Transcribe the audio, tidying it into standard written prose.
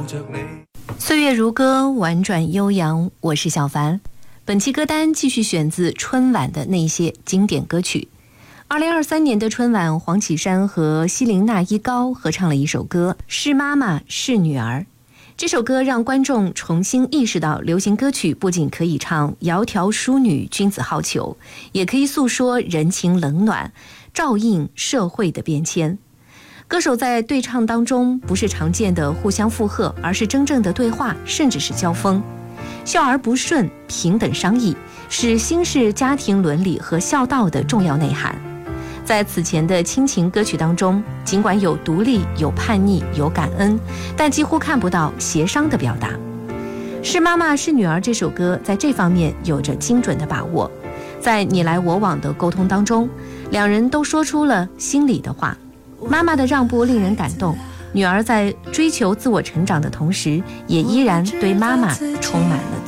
岁月如歌，婉转悠扬，我是小凡。本期歌单继续选自春晚的那些经典歌曲。2023年的春晚，黄绮珊和希林娜依高合唱了一首歌《是妈妈是女儿》。这首歌让观众重新意识到，流行歌曲不仅可以唱窈窕淑女君子好逑，也可以诉说人情冷暖，照应社会的变迁。歌手在对唱当中不是常见的互相附和，而是真正的对话，甚至是交锋。孝而不顺，平等商议，是新式家庭伦理和孝道的重要内涵。在此前的亲情歌曲当中，尽管有独立、有叛逆、有感恩，但几乎看不到协商的表达。是妈妈是女儿这首歌在这方面有着精准的把握，在你来我往的沟通当中，两人都说出了心里的话。妈妈的让步令人感动，女儿在追求自我成长的同时，也依然对妈妈充满了